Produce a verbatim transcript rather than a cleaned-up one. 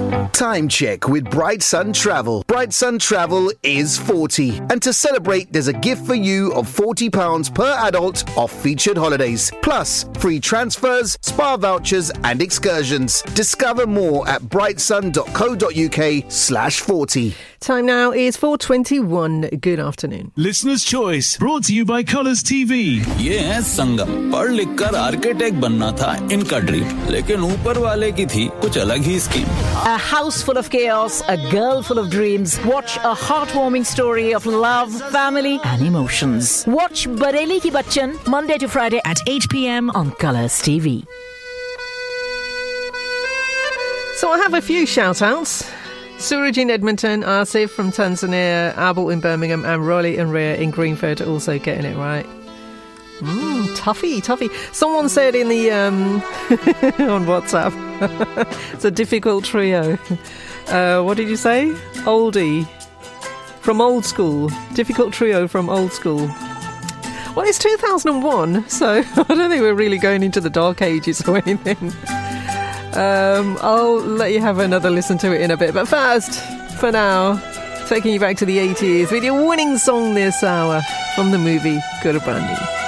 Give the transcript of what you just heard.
Time check with Bright Sun Travel. Bright Sun Travel is forty. And to celebrate, there's a gift for you of forty pounds per adult off featured holidays. Plus, free transfers, spa vouchers and excursions. Discover more at brightsun.co.uk slash 40. Time now is four twenty-one. Good afternoon. Listener's Choice, brought to you by Colours T V. ये है संगम। पढ़ लिख कर architect बनना था इनका dream, लेकिन ऊपर वाले की थी कुछ अलग ही scheme. A house full of chaos, a girl full of dreams. Watch a heartwarming story of love, family and emotions. Watch Bareli Ki Bachchan Monday to Friday at eight p.m. on Colours T V. So I have a few shout-outs. Suraj in Edmonton, Asif from Tanzania, Abel in Birmingham and Rolly and Rhea in Greenford are also getting it right. Mmm, toughy, toughy. Someone said in the, um, on WhatsApp, it's a difficult trio. Uh, what did you say? Oldie. From old school. Difficult trio from old school. Well, it's two thousand one, so I don't think we're really going into the dark ages or anything. Um, I'll let you have another listen to it in a bit. But first, for now, taking you back to the eighties with your winning song this hour from the movie Gurubani.